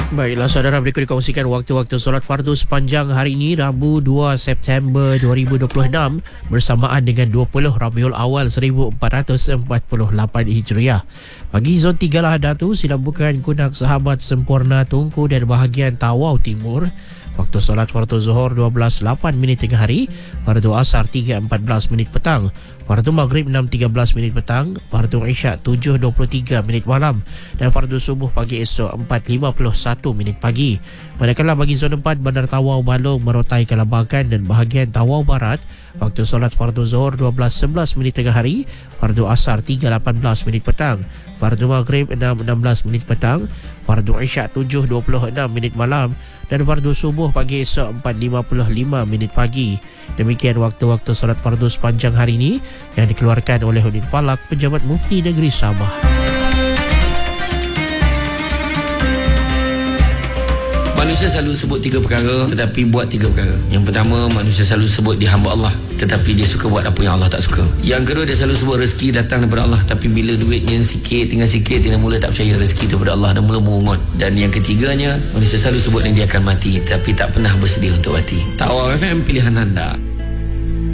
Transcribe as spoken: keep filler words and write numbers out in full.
Baiklah saudara, berikut dikongsikan waktu-waktu solat fardu sepanjang hari ini Rabu dua September dua ribu dua puluh enam bersamaan dengan dua puluh Rabiul Awal seribu empat ratus empat puluh lapan Hijriah. Bagi zon tiga Lahad Datu, silabukan Kunak Sahabat Sempurna Tungku dan bahagian Tawau Timur. Waktu solat fardu Zuhur dua belas lapan minit tengah hari, fardu Asar tiga empat belas minit petang, fardu Maghrib enam tiga belas minit petang, fardu Isyak tujuh dua puluh tiga minit malam dan fardu Subuh pagi esok empat lima puluh satu minit pagi. Manakala bagi zon empat Bandar Tawau Balong, Merotai Kalabakan dan bahagian Tawau Barat, waktu solat fardu Zuhur dua belas sebelas minit tengah hari, fardu Asar tiga lapan belas minit petang, fardu Maghrib enam enam belas minit petang, fardu Isyak tujuh dua puluh enam minit malam dan fardu Subuh pagi esok empat lima puluh lima minit pagi. Demikian waktu-waktu solat fardu sepanjang hari ini yang dikeluarkan oleh Unit Falak, Pejabat Mufti Negeri Sabah. Manusia selalu sebut tiga perkara tetapi buat tiga perkara. Yang pertama, manusia selalu sebut dia hamba Allah tetapi dia suka buat apa yang Allah tak suka. Yang kedua, dia selalu sebut rezeki datang daripada Allah tapi bila duitnya sikit tinggal sikit, dia mula tak percaya rezeki daripada Allah dan mula mengungut. Dan yang ketiganya, manusia selalu sebut yang dia akan mati tapi tak pernah bersedia untuk mati. Tawar F M, pilihan anda.